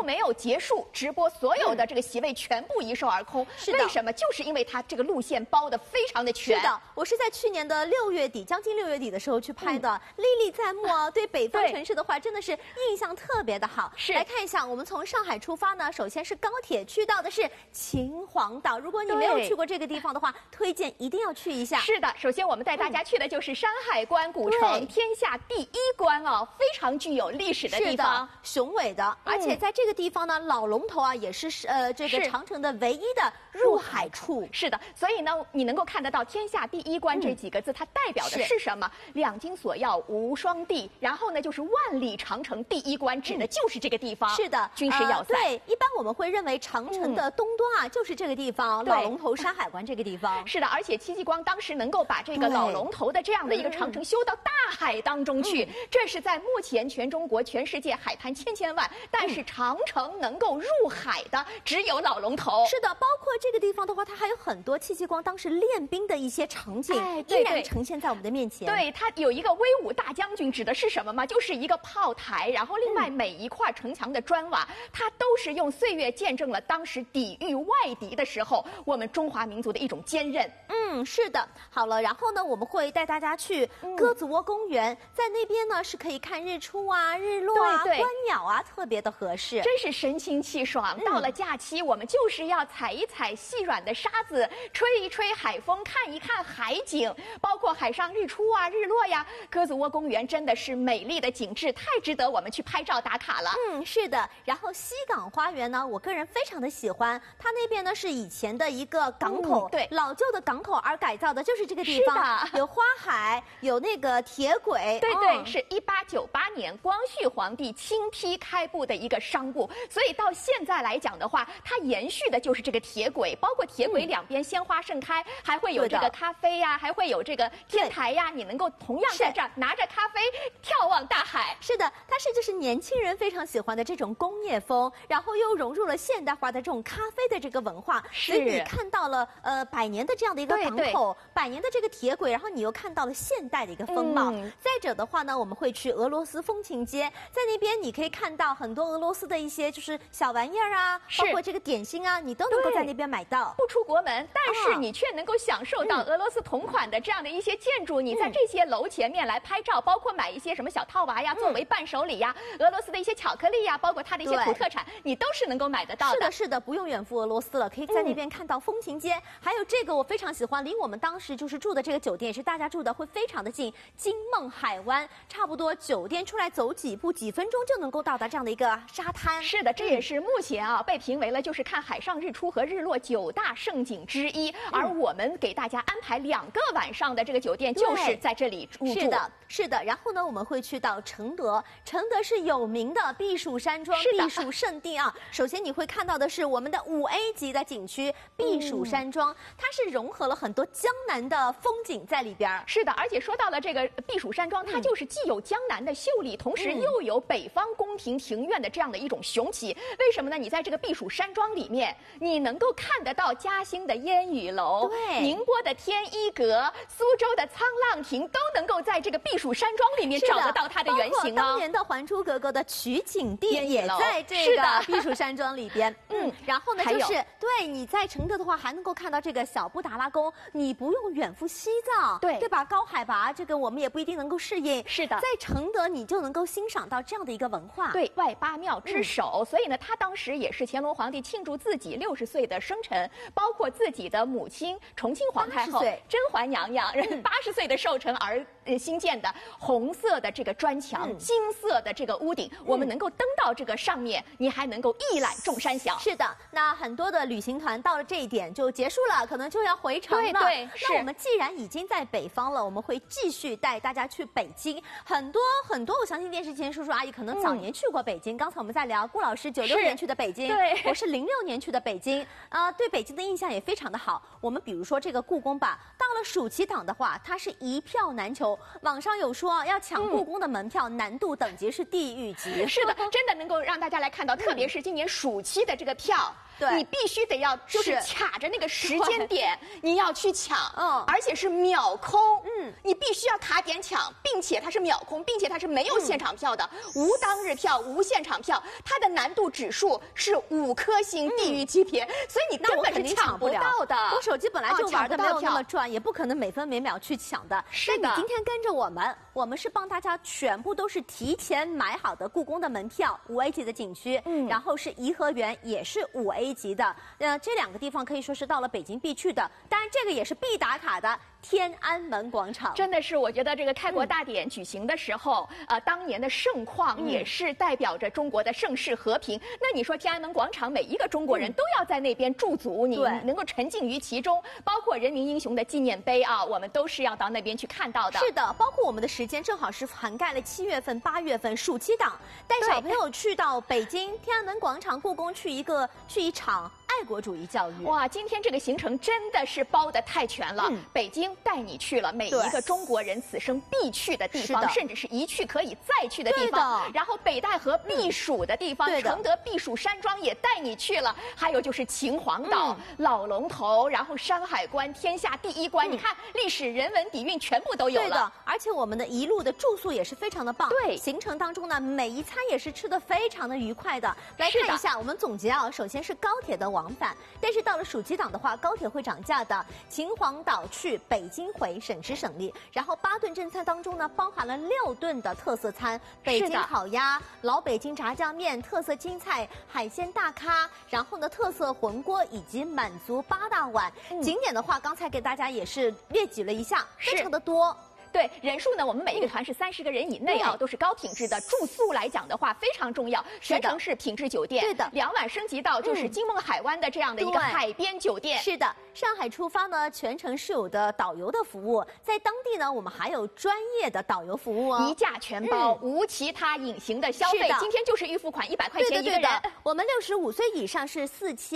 没有结束直播，所有的这个席位全部一售而空。 是的， 为什么？就是因为它这个路线包得非常的全。 是的，我是在去年的6月底，将近6月底的时候去拍的，历历在目啊。对北方城市的话，真的是印象特别的好。 是， 来看一下，我们从上海出发呢，首先是高铁去到的是秦皇岛。如果你没有去过这个地方的话，推荐一定要去一下。 是的，首先我们带大家去的就是山海关古城，天下第一关哦，非常具有历史的地方， 雄伟的。而且在这个地方呢，老龙头啊也是这个长城的唯一的入海处。 是的，所以呢，你能够看得到“天下第一关”这几个字，它代表的是什么？两京索要无双地，然后呢，就是万里长城第一关，指的就是这个地方。 是的， 军事要塞。 对，一般我们会认为长城的东端啊，就是这个地方，老龙头山海关这个地方。 是的，而且戚继光当时能够把这个老龙头的这样的一个长城修到大海当中去，这是在目前全中国、全世界海滩千万，但是长城能够入海的只有老龙头。 是的，包括这个地方的话，它还有很多戚继光当时练兵的一些场景，依然呈现在我们的面前。 对，它有一个威武大将军，指的是什么吗？就是一个炮台，然后另外每一块城墙的砖瓦，它都是用岁月见证了当时抵御外敌的时候，我们中华民族的一种坚韧。 是的。好了，然后呢，我们会带大家去鸽子窝公园，在那边呢是可以看日出啊、日落啊、观鸟啊，特别的合适， 真是神清气爽。到了假期，我们就是要踩一踩细软的沙子，吹一吹海风，看一看海景，包括海上日出啊、日落呀。鸽子窝公园真的是美丽的景致，太值得我们去拍照打卡了。 是的。然后西港花园呢，我个人非常的喜欢，它那边呢是以前的一个港口， 对， 老旧的港口而改造的，就是这个地方，有花海，有那个铁轨。 对，是1898年光绪皇帝亲批开埠的一个商埠，所以到现在来讲的话，它延续的就是这个铁轨，包括铁轨两边鲜花盛开，还会有这个咖啡呀，还会有这个天台呀，你能够同样在这儿拿着咖啡眺望大海。 是的，它是就是年轻人非常喜欢的这种工业风，然后又融入了现代化的这种咖啡的这个文化，所以你看到了100年的这样的一个港口，100年的这个铁轨，然后你又看到了现代的一个风貌。再者的话呢，我们会去俄罗斯风情街，在那边你可以看到很多俄罗斯的一些就是小玩意儿啊，包括这个点心啊，你都能够在那边买到。 不出国门，但是你却能够享受到俄罗斯同款的这样的一些建筑，你在这些楼前面来拍照，包括买一些什么小套娃呀，作为伴手礼呀，俄罗斯的一些巧克力呀，包括它的一些土特产，你都是能够买得到的。 是的，不用远赴俄罗斯了，可以在那边看到风情街。还有这个我非常喜欢，离我们当时就是住的这个酒店也是大家住的会非常的近，金梦海湾，差不多酒店出来走几步几分钟就能够到达这样的一个沙滩。 是的，这也是目前啊被评为了就是看海上日出和日落9大胜景之一，而我们给大家安排2个晚上的这个酒店就是在这里入住。 是的。然后呢，我们会去到承德，承德是有名的避暑山庄、避暑胜地啊。首先你会看到的是我们的5A 级的景区避暑山庄，它是融合了很多江南的风景在里边。 是的，而且说到了这个避暑山庄，它就是既有江南的秀丽，同时又有北方宫廷庭院的这样的一种雄奇。为什么呢？你在这个避暑山庄里面，你能够看得到嘉兴的烟雨楼，宁波的天一阁、苏州的沧浪亭，都能够在这个避暑山庄里面找得到它的原型哦。 当年的《还珠格格》的取景地也在这个避暑山庄里边。然后呢，就是对你在承德的话，还能够看到这个小布达拉宫，你不用远赴西藏，对吧？高海拔这个我们也不一定能够适应。 是的， 在承德你就能够欣赏到这样的一个文化。 对，外八庙之首，所以呢，他当时也是乾隆皇帝庆祝自己60岁的生辰，包括自己的母亲重庆皇太后甄嬛娘娘80岁的寿辰而新建的红色的这个砖墙、金色的这个屋顶，我们能够登到这个上面，你还能够一览众山小。 是的，那很多的旅行团到了这一点就结束了，可能就要回城了。 对， 那我们既然已经在北方了，我们会继续带大家去北京。很多，我相信电视前叔叔阿姨可能早年去过北京。刚才我们在聊顾老师96年去的北京，我是06年去的北京，对北京的印象也非常的好。我们比如说这个故宫吧，到了暑期档的话，它是一票难求。网上有说要抢故宫的门票，难度等级是地狱级。 是的，真的能够让大家来看到，特别是今年暑期的这个票。 你必须得要就是卡着那个时间点，你要去抢，而且是秒空，你必须要卡点抢，并且它是秒空，并且它是没有现场票的，无当日票，无现场票，它的难度指数是5颗星，地狱级别，所以你根本是抢不到的。 我手机本来就玩的没有那么转，也不可能每分每秒去抢的。 是的， 你今天跟着我们是帮大家全部都是提前买好的故宫的门票，5A 级的景区，然后是颐和园也是5A 级的，这2个地方可以说是到了北京必去的，当然这个也是必打卡的。天安门广场真的是，我觉得这个开国大典举行的时候，当年的盛况也是代表着中国的盛世和平。那你说天安门广场，每一个中国人都要在那边驻足，你能够沉浸于其中，包括人民英雄的纪念碑啊，我们都是要到那边去看到的。 是的，包括我们的时间正好是涵盖了7月份、8月份暑期档，带小朋友去到北京天安门广场、故宫去一场爱国主义教育。 哇，今天这个行程真的是包得太全了。北京带你去了每一个中国人此生必去的地方，甚至是一去可以再去的地方。然后北戴河避暑的地方，承德避暑山庄也带你去了。还有就是秦皇岛、老龙头，然后山海关、天下第一关，你看历史、人文、底蕴全部都有了。 对的，而且我们的一路的住宿也是非常的棒。 对， 行程当中呢，每一餐也是吃得非常的愉快的。来看一下，我们总结啊，首先是高铁的往返，但是到了暑期档的话，高铁会涨价的。秦皇岛去，北京回，省时省力。然后8顿正餐当中呢，包含了6顿的特色餐，北京烤鸭、老北京炸酱面、特色京菜、海鲜大咖，然后呢特色浑锅以及满族8大碗。景点的话，刚才给大家也是列举了一下，非常的多。 对人数呢，我们每一个团是30个人以内啊，都是高品质的。住宿来讲的话非常重要，全程是品质酒店。 对的 ，2晚升级到就是金梦海湾的这样的一个海边酒店。 是的，上海出发呢，全程是有的导游的服务，在当地呢，我们还有专业的导游服务哦， 一价全包，无其他隐形的消费。今天就是预付款100块钱一个人。 我们65岁以上是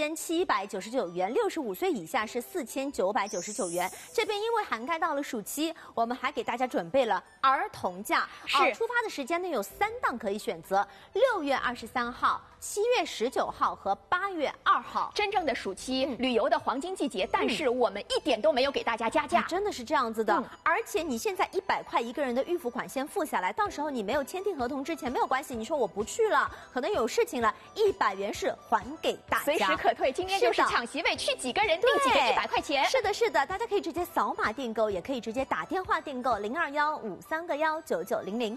4799元，65岁以下是4999元。这边因为涵盖到了暑期，我们还给大家准备了儿童价。出发的时间呢有3档可以选择，6月23号。7月19号和8月2号， 真正的暑期旅游的黄金季节，但是我们一点都没有给大家加价， 真的是这样子的。而且你现在100块一个人的预付款先付下来，到时候你没有签订合同之前没有关系，你说我不去了，可能有事情了，100元是还给大家， 随时可退。今天就是抢席位，去几个人订几个100块钱。 是的，是的，大家可以直接扫码订购，也可以直接打电话订购0215319900。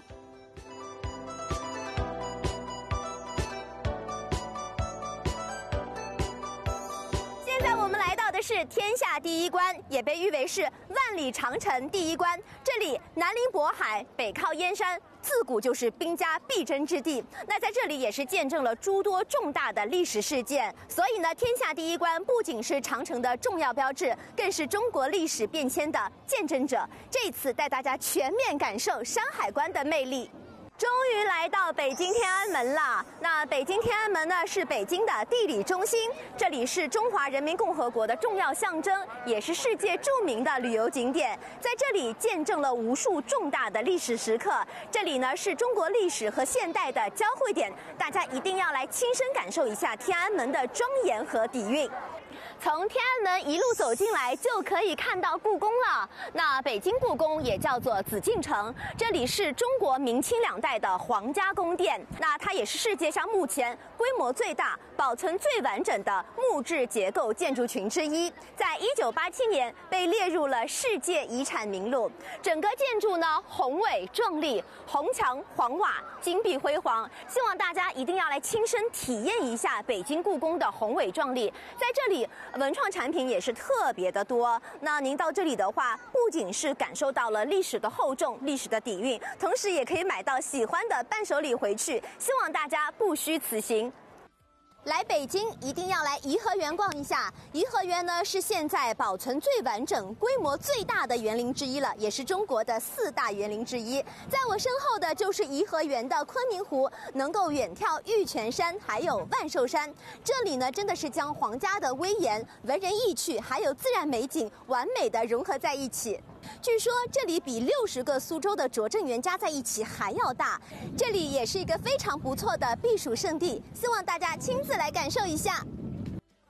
是天下第一关，也被誉为是万里长城第一关。这里南临渤海，北靠燕山，自古就是兵家必争之地。那在这里也是见证了诸多重大的历史事件。所以呢，天下第一关不仅是长城的重要标志，更是中国历史变迁的见证者。这一次带大家全面感受山海关的魅力。终于来到北京天安门了。那北京天安门呢，是北京的地理中心，这里是中华人民共和国的重要象征，也是世界著名的旅游景点。在这里见证了无数重大的历史时刻。这里呢是中国历史和现代的交汇点，大家一定要来亲身感受一下天安门的庄严和底蕴。从天安门一路走进来，就可以看到故宫了。那北京故宫也叫做紫禁城，这里是中国明清2代的皇家宫殿。那它也是世界上目前规模最大、保存最完整的木质结构建筑群之一。在1987年被列入了世界遗产名录。整个建筑呢宏伟壮丽，红墙黄瓦，金碧辉煌。希望大家一定要来亲身体验一下北京故宫的宏伟壮丽。在这里文创产品也是特别的多。那您到这里的话，不仅是感受到了历史的厚重、历史的底蕴，同时也可以买到喜欢的伴手礼回去。希望大家不虚此行。来北京一定要来颐和园逛一下。颐和园呢是现在保存最完整、规模最大的园林之一了，也是中国的4大园林之一。在我身后的就是颐和园的昆明湖，能够远眺玉泉山，还有万寿山。这里呢真的是将皇家的威严、文人意趣，还有自然美景完美的融合在一起。据说这里比60个苏州的拙政园加在一起还要大，这里也是一个非常不错的避暑胜地，希望大家亲自来感受一下。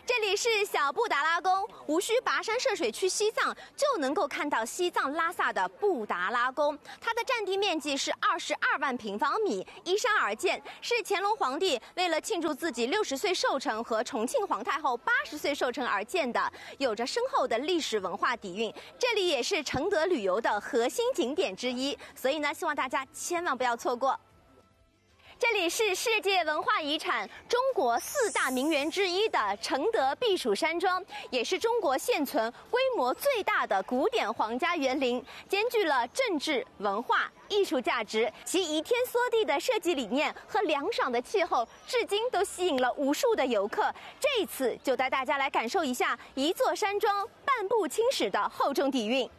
这里是小布达拉宫，无需跋山涉水去西藏，就能够看到西藏拉萨的布达拉宫。它的占地面积是22万平方米，依山而建，是乾隆皇帝为了庆祝自己60岁寿辰和重庆皇太后80岁寿辰而建的，有着深厚的历史文化底蕴。这里也是承德旅游的核心景点之一，所以呢，希望大家千万不要错过。这里是世界文化遗产、中国4大名园之一的承德避暑山庄，也是中国现存规模最大的古典皇家园林，兼具了政治、文化、艺术价值。其移天缩地的设计理念和凉爽的气候，至今都吸引了无数的游客。这一次就带大家来感受一下一座山庄半部青史的厚重底蕴。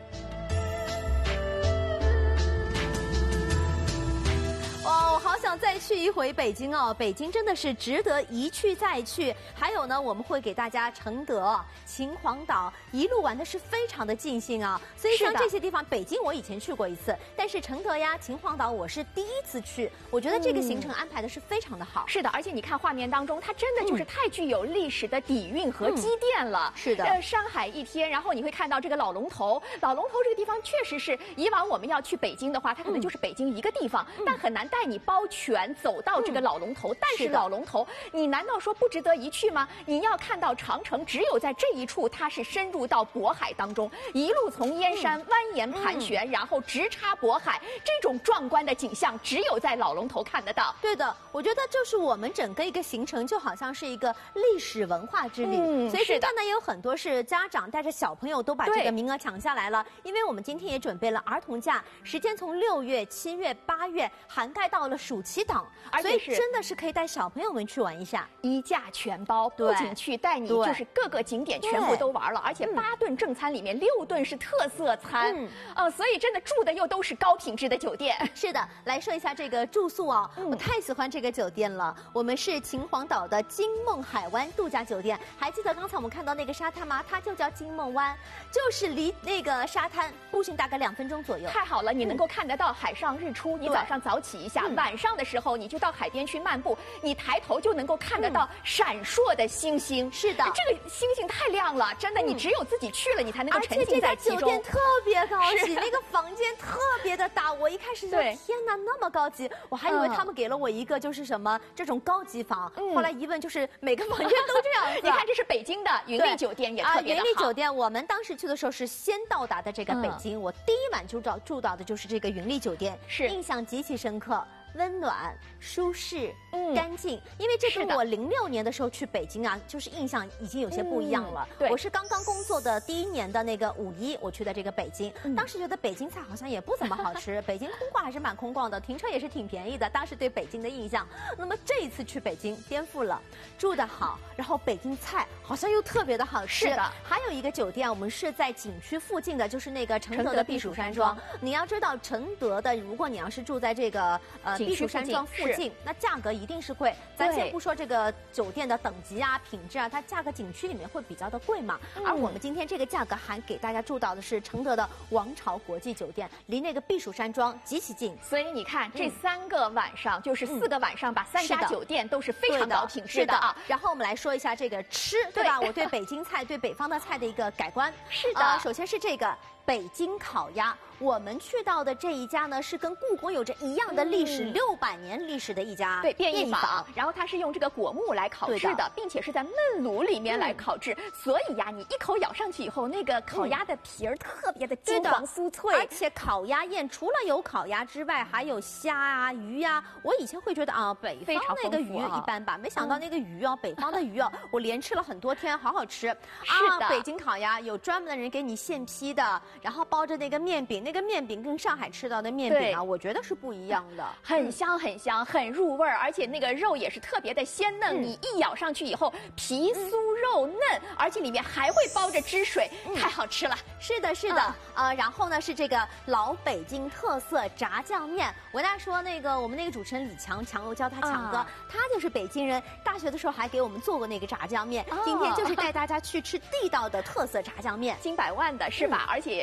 哇，我好想再去一回北京哦！北京真的是值得一去再去。还有呢，我们会给大家承德、秦皇岛一路玩的是非常的尽兴啊。所以像这些地方，北京我以前去过一次，但是承德呀、秦皇岛我是第一次去。我觉得这个行程安排的是非常的好。 是的，而且你看画面当中，它真的就是太具有历史的底蕴和积淀了。 是的， 山海一天，然后你会看到这个老龙头。老龙头这个地方确实是以往我们要去北京的话，它可能就是北京一个地方，但很难带你包全走到这个老龙头。但是老龙头，你难道说不值得一去吗？你要看到长城，只有在这一处，它是深入到渤海当中，一路从燕山蜿蜒盘旋，然后直插渤海，这种壮观的景象，只有在老龙头看得到。 对的，我觉得就是我们整个一个行程就好像是一个历史文化之旅。所以现在呢，也有很多是家长带着小朋友都把这个名额抢下来了，因为我们今天也准备了儿童假，时间从6月、7月、8月涵盖到了暑期档，所以真的是可以带小朋友们去玩一下， 一价全包，不仅去带你就是各个景点全部都玩了，而且8顿正餐里面6顿是特色餐，所以真的住的又都是高品质的酒店。 是的，来说一下这个住宿哦，我太喜欢这个酒店了。我们是秦皇岛的金梦海湾度假酒店，还记得刚才我们看到那个沙滩吗？它就叫金梦湾，就是离那个沙滩步行大概2分钟左右。 太好了，你能够看得到海上日出，你早上早起一下，晚上的时候你就到海边去漫步，你抬头就能够看得到闪烁的星星。 是的， 这个星星太亮了，真的，你只有自己去了，你才能够沉浸在其中。 而且这个酒店特别高级，那个房间特别的大。我一开始就天哪，那么高级，我还以为他们给了我一个就是什么这种高级房，后来一问就是每个房间都这样子。 你看，这是北京的云丽酒店，也特别的好。 云丽酒店，我们当时去的时候是先到达的这个北京，我第一晚就住到的就是这个云丽酒店， 是印象极其深刻。温暖、舒适、干净，因为这跟我06年的时候去北京啊，就是印象已经有些不一样了。 对， 我是刚刚工作的第1年的那个5·1，我去的这个北京，当时觉得北京菜好像也不怎么好吃，北京空旷还是蛮空旷的，停车也是挺便宜的，当时对北京的印象。那么这一次去北京颠覆了，住得好，然后北京菜好像又特别的好吃。 是的， 还有一个酒店，我们是在景区附近的，就是那个承德的避暑山庄。你要知道，承德的，如果你要是住在这个避暑山庄附近，那价格一定是贵。咱先不说这个酒店的等级啊、品质啊，它价格景区里面会比较的贵嘛。而我们今天这个价格还给大家住到的是承德的王朝国际酒店，离那个避暑山庄极其近。 所以你看，这3个晚上就是4个晚上，把3家酒店都是非常高品质的啊。 然后我们来说一下这个吃，对吧？我对北京菜、对北方的菜的一个改观。 是的， 首先是这个北京烤鸭。我们去到的这一家呢，是跟故宫有着一样的历史，600年历史的一家便宜坊。然后它是用这个果木来烤制的，并且是在焖炉里面来烤制，所以呀，你一口咬上去以后，那个烤鸭的皮儿特别的金黄酥脆。 而且烤鸭宴除了有烤鸭之外，还有虾啊、鱼啊。我以前会觉得啊，北方那个鱼一般吧，没想到那个鱼哦，北方的鱼哦，我连吃了很多天，好好吃。 是的， 北京烤鸭有专门的人给你现批的，然后包着那个面饼。那个面饼跟上海吃到的面饼啊，我觉得是不一样的， 很香很香，很入味儿，而且那个肉也是特别的鲜嫩，你一咬上去以后，皮酥肉嫩，而且里面还会包着汁水，太好吃了。 是的，是的，然后呢是这个老北京特色炸酱面。我跟大家说，那个我们那个主持人李强，我叫他强哥，他就是北京人，大学的时候还给我们做过那个炸酱面。今天就是带大家去吃地道的特色炸酱面， 金百万的是吧？而且也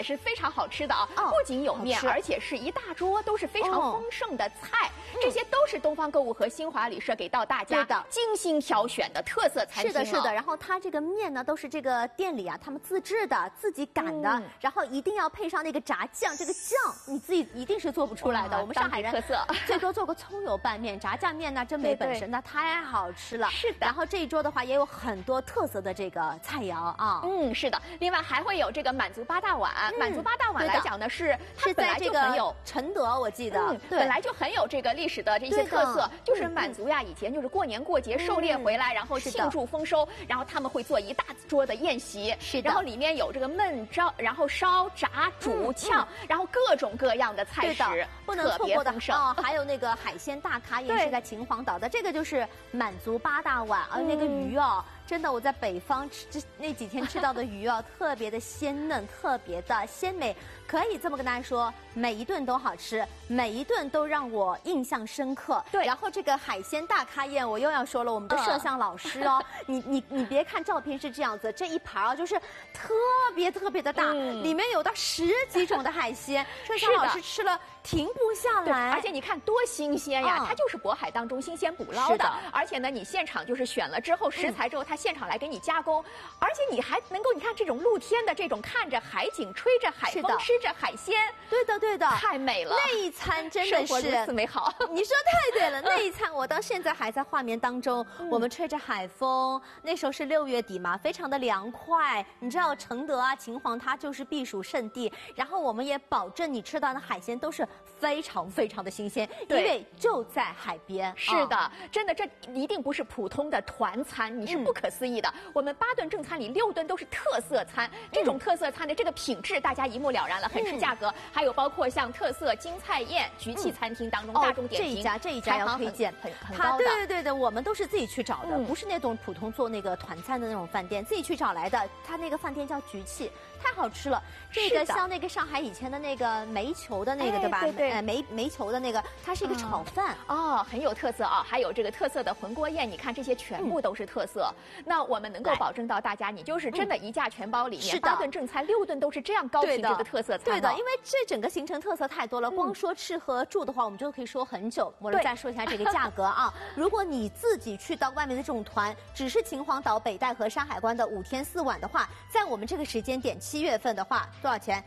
也是非常好吃的啊，不仅有面，而且是一大桌都是非常丰盛的菜，这些都是东方购物和新华旅社给到大家精心挑选的特色餐厅。 是的，是的。然后它这个面呢，都是这个店里啊他们自制的、自己擀的，然后一定要配上那个炸酱，这个酱你自己一定是做不出来的。我们上海人特色最多做个葱油拌面，炸酱面呢真没本事，那太好吃了。 是的。 然后这一桌的话也有很多特色的这个菜肴啊。 是的。另外还会有这个满族八大碗，满族八大碗来讲呢是在这个承德，我记得本来就很有这个历史的这些特色，就是满族呀以前就是过年过节狩猎回来，然后庆祝丰收，然后他们会做一大桌的宴席，然后里面有这个焖然后烧炸煮炝，然后各种各样的菜食， 不能错过的哦。还有那个海鲜大咖宴是在秦皇岛的，这个就是满族八大碗，那个鱼哦。真的，我在北方那几天吃到的鱼啊，特别的鲜嫩，特别的鲜美，可以这么跟大家说，每一顿都好吃，每一顿都让我印象深刻。对，然后这个海鲜大咖宴，我又要说了，我们的摄像老师哦，你别看照片是这样子，这一盘啊就是特别的大，里面有到10几种的海鲜，摄像老师吃了停不下来。 而且你看多新鲜呀，它就是渤海当中新鲜捕捞的，而且呢，你现场就是选了之后食材之后，它现场来给你加工，而且你还能够你看这种露天的这种看着海景、吹着海风、吃着海鲜， 对的， 太美了。 那一餐真的是生活如此美好。 你说太对了，那一餐我到现在还在画面当中。我们吹着海风，那时候是6月底嘛，非常的凉快。你知道承德啊、秦皇它就是避暑胜地，然后我们也保证你吃到的海鲜都是非常的新鲜，因为就在海边。 是的，真的，这一定不是普通的团餐，你是不可思议的。我们8顿正餐里6顿都是特色餐，这种特色餐的这个品质大家一目了然了，很吃价格。还有包括像特色京菜宴、菊气餐厅当中大众点评， 这一家要推荐， 很高的。 对，我们都是自己去找的，不是那种普通做那个团餐的那种饭店，自己去找来的。他那个饭店叫菊气，太好吃了。这个像那个上海以前的那个煤球的那个，对吧？对，煤球的那个，它是一个炒饭哦，很有特色啊。还有这个特色的浑锅宴，你看这些全部都是特色。那我们能够保证到大家，你就是真的一价全包里面8顿正餐6顿都是这样高品质的特色餐。 对的，因为这整个行程特色太多了，光说吃和住的话，我们就可以说很久。我们再说一下这个价格啊，如果你自己去到外面的这种团，只是秦皇岛、北戴河、山海关的5天4晚的话，在我们这个时间点7月份的话，多少钱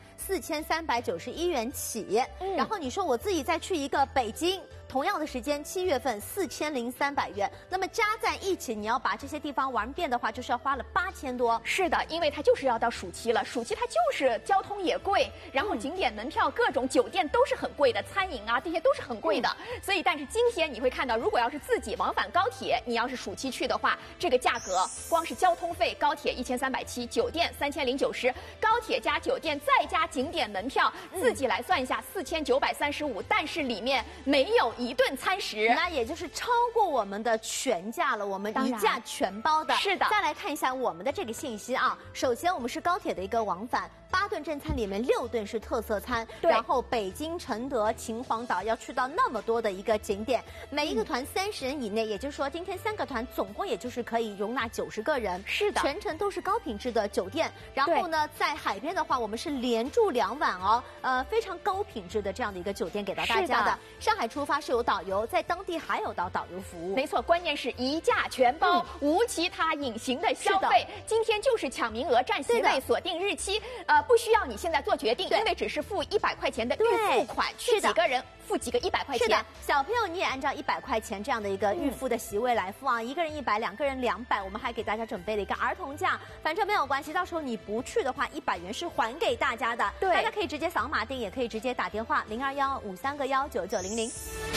？4391元起。然后你说我自己再去一个北京。同样的时间，7月份4300元，那么加在一起，你要把这些地方玩遍的话，就是要花了8000多。 是的，因为它就是要到暑期了，暑期它就是交通也贵，然后景点门票、各种酒店都是很贵的，餐饮啊这些都是很贵的。所以，但是今天你会看到，如果要是自己往返高铁，你要是暑期去的话，这个价格光是交通费，高铁1370，酒店3090，高铁加酒店再加景点门票，自己来算一下4935，但是里面没有1顿餐食， 那也就是超过我们的全价了，我们一价全包的。 是的， 再来看一下我们的这个信息啊，首先我们是高铁的一个往返，8顿正餐里面6顿是特色餐，然后北京、承德、秦皇岛要去到那么多的一个景点，每一个团30人以内，也就是说今天3个团总共也就是可以容纳90个人。 是的， 全程都是高品质的酒店，然后呢，在海边的话，我们是连住2晚哦，非常高品质的这样的一个酒店给到大家的。上海出发是有导游，在当地还有导游服务。 没错，关键是一价全包，无其他隐形的消费。今天就是抢名额、占席位、锁定日期，不需要你现在做决定，因为只是付100块钱的预付款，去几个人付几个100块钱。 是的，小朋友你也按照100块钱这样的一个预付的席位来付啊，一个人100，两个人200，我们还给大家准备了一个儿童价，反正没有关系，到时候你不去的话，100元是还给大家的。 对， 大家可以直接扫码订，也可以直接打电话02153199900。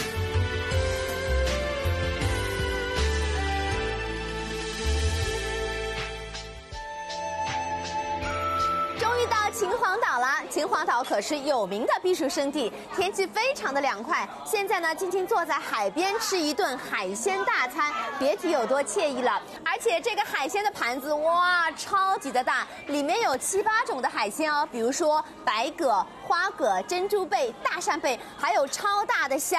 终于到秦皇岛了，秦皇岛可是有名的避暑胜地，天气非常的凉快。现在呢，静静坐在海边吃一顿海鲜大餐，别提有多惬意了。而且这个海鲜的盘子，哇，超级的大，里面有7、8种的海鲜哦，比如说白蛤、花蛤、珍珠贝、大扇贝，还有超大的虾。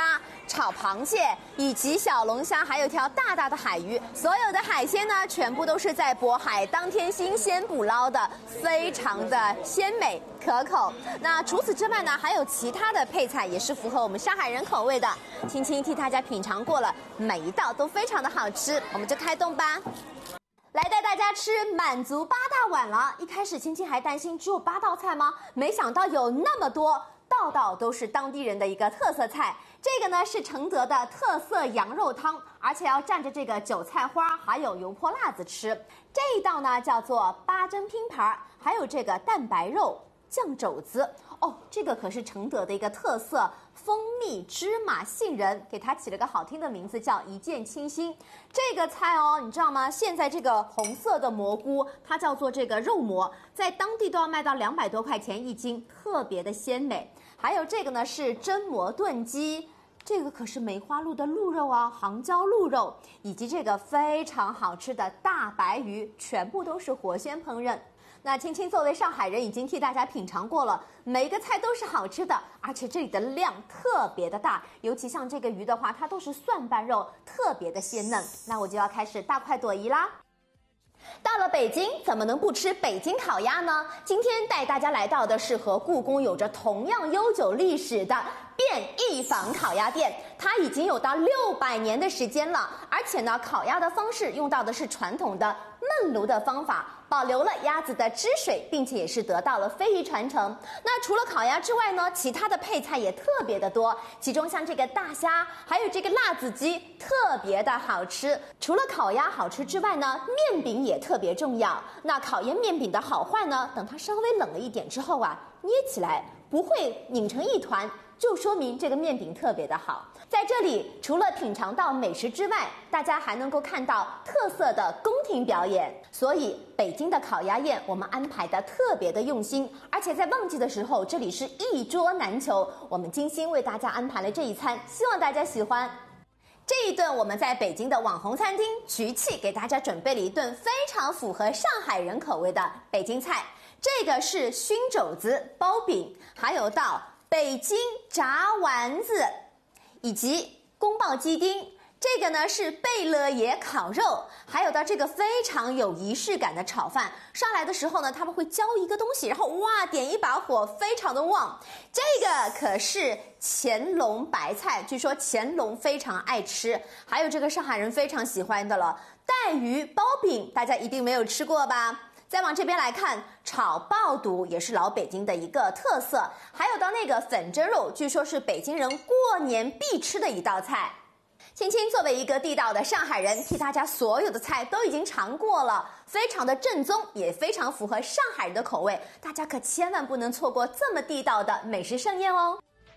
炒螃蟹，以及小龙虾，还有一条大大的海鱼。所有的海鲜呢，全部都是在渤海当天新鲜捕捞的，非常的鲜美可口。那除此之外呢，还有其他的配菜也是符合我们上海人口味的。青青替大家品尝过了，每一道都非常的好吃，我们就开动吧。来带大家吃满族8大碗了。一开始青青还担心只有8道菜吗？没想到有那么多，道道都是当地人的一个特色菜。这个呢是承德的特色羊肉汤，而且要蘸着这个韭菜花还有油泼辣子吃。这一道呢叫做八珍拼盘，还有这个蛋白肉酱肘子。哦，这个可是承德的一个特色，蜂蜜芝麻杏仁，给它起了个好听的名字，叫一见倾心。这个菜哦，你知道吗？现在这个红色的蘑菇，它叫做这个肉蘑，在当地都要卖到200多块钱一斤，特别的鲜美。还有这个呢是榛蘑炖鸡，这个可是梅花鹿的鹿肉啊，杭椒鹿肉，以及这个非常好吃的大白鱼，全部都是活鲜烹饪。那青青作为上海人，已经替大家品尝过了，每一个菜都是好吃的，而且这里的量特别的大，尤其像这个鱼的话，它都是蒜瓣肉，特别的鲜嫩。那我就要开始大快朵颐啦。到了北京，怎么能不吃北京烤鸭呢？今天带大家来到的是和故宫有着同样悠久历史的便宜坊烤鸭店，它已经有到600年的时间了，而且呢，烤鸭的方式用到的是传统的焖炉的方法，保留了鸭子的汁水，并且也是得到了非遗传承。那除了烤鸭之外呢，其他的配菜也特别的多，其中像这个大虾，还有这个辣子鸡，特别的好吃。除了烤鸭好吃之外呢，面饼也特别重要。那考验面饼的好坏呢，等它稍微冷了一点之后啊，捏起来不会拧成一团，就说明这个面饼特别的好。在这里，除了品尝到美食之外，大家还能够看到特色的宫廷表演。所以，北京的烤鸭宴我们安排的特别的用心，而且在旺季的时候，这里是一桌难求。我们精心为大家安排了这一餐，希望大家喜欢。这一顿我们在北京的网红餐厅菊气给大家准备了一顿非常符合上海人口味的北京菜。这个是熏肘子、包饼，还有道北京炸丸子，以及宫爆鸡丁。这个呢是贝勒爷烤肉，还有到这个非常有仪式感的炒饭。上来的时候呢，他们会浇一个东西，然后哇点一把火，非常的旺。这个可是乾隆白菜，据说乾隆非常爱吃。还有这个上海人非常喜欢的了，带鱼包饼，大家一定没有吃过吧？再往这边来看，炒爆肚也是老北京的一个特色，还有到那个粉蒸肉，据说是北京人过年必吃的一道菜。青青作为一个地道的上海人，替大家所有的菜都已经尝过了，非常的正宗，也非常符合上海人的口味，大家可千万不能错过这么地道的美食盛宴哦。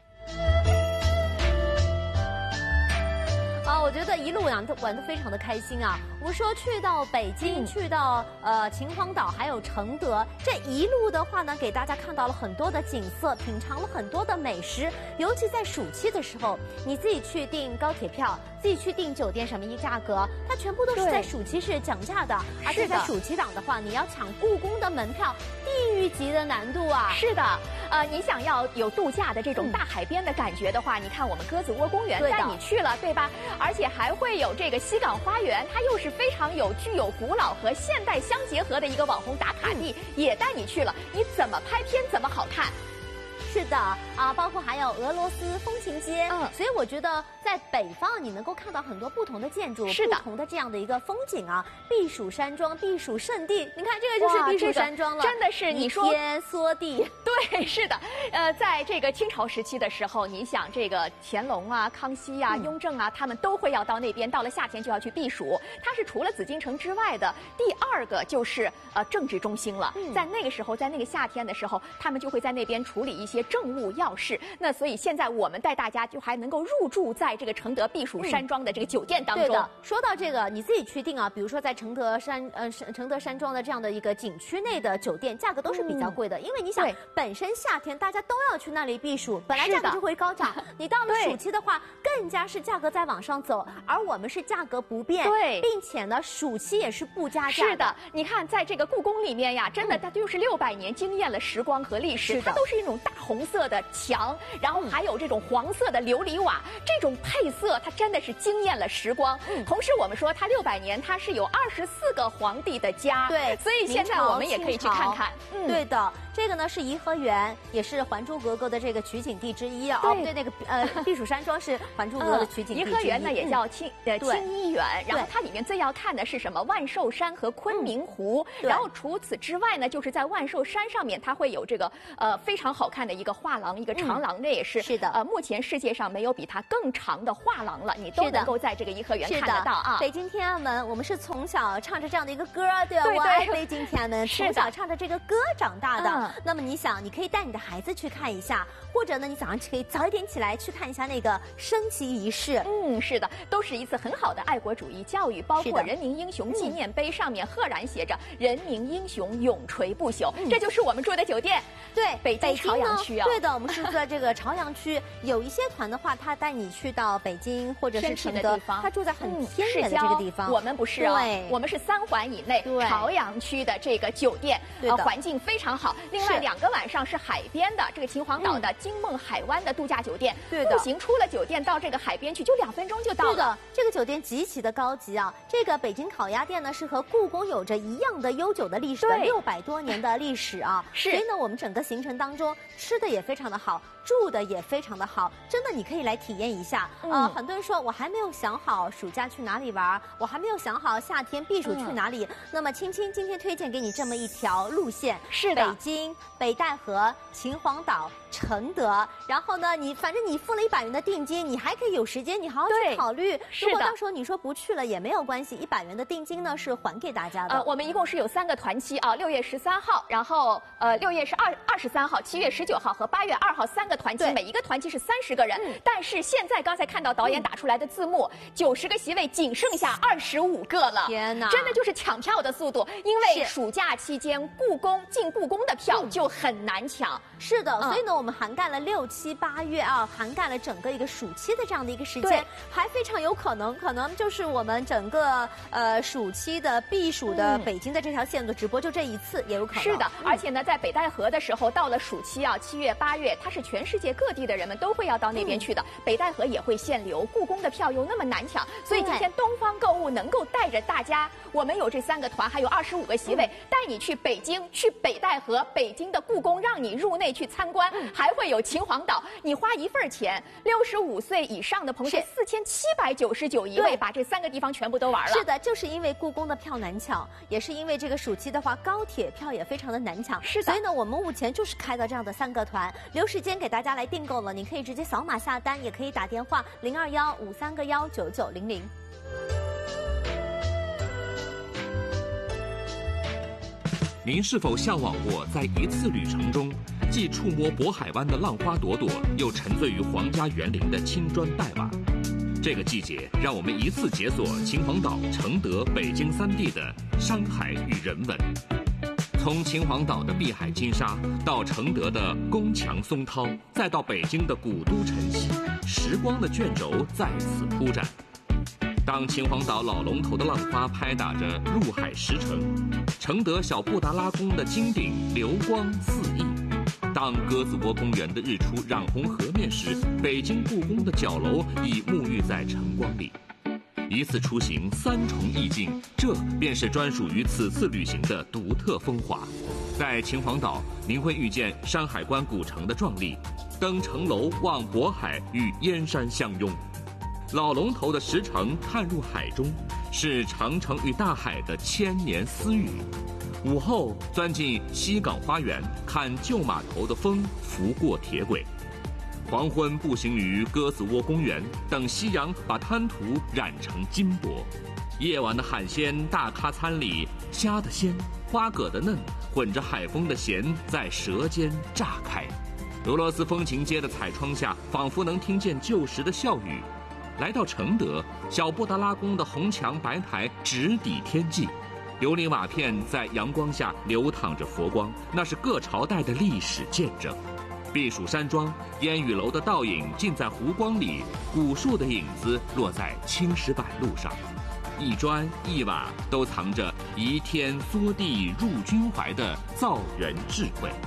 我觉得一路玩得非常的开心啊！我们说去到北京，去到秦皇岛，还有承德，这一路的话呢，给大家看到了很多的景色，品尝了很多的美食。尤其在暑期的时候，你自己去订高铁票，自己去订酒店什么一价格，它全部都是在暑期是讲价的，而且在暑期档的话，你要抢故宫的门票，地狱级的难度啊！ 是的，你想要有度假的这种大海边的感觉的话，你看我们鸽子窝公园带你去了，对吧？而且还会有这个西港花园，它又是非常具有古老和现代相结合的一个网红打卡地，也带你去了。你怎么拍片怎么好看。 是的啊，包括还有俄罗斯风情街，所以我觉得在北方你能够看到很多不同的建筑，不同的这样的一个风景啊。避暑山庄、避暑胜地，你看这个就是避暑山庄了， 真的是你说天缩地。 对，是的，在这个清朝时期的时候，你想这个乾隆啊、康熙啊、雍正啊，他们都会要到那边，到了夏天就要去避暑。它是除了紫禁城之外的第2个就是政治中心了。在那个时候，在那个夏天的时候，他们就会在那边处理一些政务要事。那所以现在我们带大家就还能够入住在这个承德避暑山庄的这个酒店当中。 对的，说到这个，你自己去定啊，比如说在承德山庄的这样的一个景区内的酒店，价格都是比较贵的，因为你想，本身夏天大家都要去那里避暑，本来价格就会高涨，你到了暑期的话，更加是价格在往上走，而我们是价格不变， 对， 并且呢，暑期也是不加价。 是的，你看在这个故宫里面呀，真的它就是600年经验了时光和历史，它都是一种大红红色的墙，然后还有这种黄色的琉璃瓦，这种配色它真的是惊艳了时光。同时我们说它600年，它是有24个皇帝的家， 对， 所以现在我们也可以去看看。 对的，这个呢是颐和园，也是《还珠格格》的这个取景地之一啊。哦，不对，那个避暑山庄是《还珠格格》的取景地之一。 颐和园呢也叫清漪园，然后它里面最要看的是什么？万寿山和昆明湖。然后除此之外呢，就是在万寿山上面，它会有这个非常好看的一个画廊，一个长廊，这也是的。 目前世界上没有比它更长的画廊了，你都能够在这个颐和园看得到啊。 北京天安门，我们是从小唱着这样的一个歌，对吧？我爱北京天安门，从小唱着这个歌长大的。那么你想，你可以带你的孩子去看一下，或者呢，你早上可以早一点起来去看一下那个升旗仪式。 是的，都是一次很好的爱国主义教育，包括人民英雄纪念碑上面赫然写着“人民英雄永垂不朽”，这就是我们住的酒店。 对， 北京朝阳区啊。 对的，我们是在这个朝阳区。有一些团的话，他带你去到北京或者是承德，他住在很偏远的这个地方。 我们不是啊，我们是3环以内朝阳区的这个酒店，环境非常好。另外2个晚上是海边的，这个秦皇岛的金梦海湾的度假酒店。对的，步行出了酒店到这个海边去就2分钟就到了。 对的，这个酒店极其的高级啊。这个北京烤鸭店呢是和故宫有着一样的悠久的历史的600多年的历史啊。所以呢，我们整个行程当中吃的也非常的好，住的也非常的好，真的你可以来体验一下。很多人说我还没有想好暑假去哪里玩，我还没有想好夏天避暑去哪里。那么青青今天推荐给你这么一条路线， 是的， 北京、北戴河、秦皇岛、承德。然后呢，反正你付了100元的定金，你还可以有时间，你好好去考虑。如果到时候你说不去了也没有关系，100元的定金呢是还给大家的。 我们一共是有3个团期啊，6月13号，然后6月是23号、7月19号和8月2号3个团期，每一个团期是30个人。但是现在刚才看到导演打出来的字幕，90个席位仅剩下25个了。 天哪， 真的就是抢票的速度，因为暑假期间进故宫的票就很难抢。 是的，所以呢，我们涵盖了6、7、8月啊，涵盖了整个一个暑期的这样的一个时间，还非常有可能就是我们整个暑期的避暑的北京的这条线的直播就这一次也有可能。 是的，而且呢，在北戴河的时候，到了暑期啊，7月、8月，它是全世界各地的人们都会要到那边去的，北戴河也会限流，故宫的票又那么难抢，所以今天东方购物能够带着大家，我们有这3个团，还有25个席位，带你去北京，去北戴河，北京的故宫，让你入内去参观，还会有秦皇岛，你花一份钱，65岁以上的朋友是4799一位，把这3个地方全部都玩了。 是的，就是因为故宫的票难抢，也是因为这个暑期的话，高铁票也非常的难抢。 是的， 所以呢，我们目前就是开到这样的3个团，留时间给大家来订购了。你可以直接扫码下单，也可以打电话021-531-9900。 您是否向往过在一次旅程中，既触摸渤海湾的浪花朵朵，又沉醉于皇家园林的青砖黛瓦？这个季节，让我们一次解锁秦皇岛、承德、北京3地的山海与人文。从秦皇岛的碧海金沙，到承德的宫墙松涛，再到北京的古都晨曦，时光的卷轴在此铺展。当秦皇岛老龙头的浪花拍打着陆海石城，承德小布达拉宫的金顶流光四溢，当鸽子窝公园的日出染红河面时，北京故宫的角楼已沐浴在晨光里。一次出行3重意境，这便是专属于此次旅行的独特风华。在秦皇岛，您会遇见山海关古城的壮丽，登城楼望渤海与燕山相拥。老龙头的石城探入海中，是长城与大海的千年私语。午后钻进西港花园，看旧码头的风拂过铁轨。黄昏步行于鸽子窝公园，等夕阳把滩涂染成金箔。夜晚的海鲜大咖餐里，虾的鲜，花蛤的嫩，混着海风的咸，在舌尖炸开。俄罗斯风情街的彩窗下，仿佛能听见旧时的笑语。来到承德，小布达拉宫的红墙白台直抵天际，琉璃瓦片在阳光下流淌着佛光，那是各朝代的历史见证。避暑山庄，烟雨楼的倒影浸在湖光里，古树的影子落在青石板路上，一砖一瓦都藏着移天缩地入君怀的造园智慧。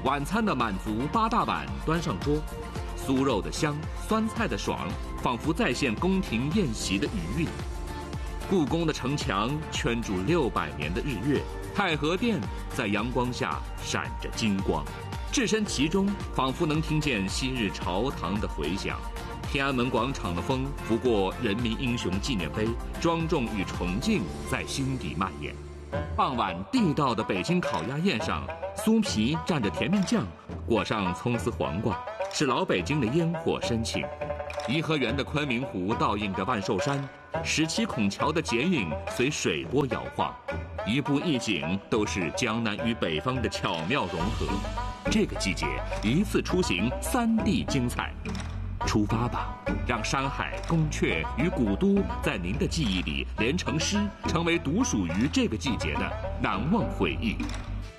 晚餐的满足8大碗端上桌，酥肉的香，酸菜的爽，仿佛再现宫廷宴席的余韵。故宫的城墙圈住600年的日月，太和殿在阳光下闪着金光，置身其中，仿佛能听见昔日朝堂的回响。天安门广场的风拂过人民英雄纪念碑，庄重与崇敬在心底蔓延。傍晚地道的北京烤鸭宴上，酥皮蘸着甜面酱，裹上葱丝黄瓜，是老北京的烟火深情。颐和园的昆明湖倒映着万寿山，17孔桥的剪影随水波摇晃，一步一景都是江南与北方的巧妙融合。这个季节一次出行3地精彩，出发吧，让山海、宫阙与古都在您的记忆里连成诗，成为独属于这个季节的难忘回忆。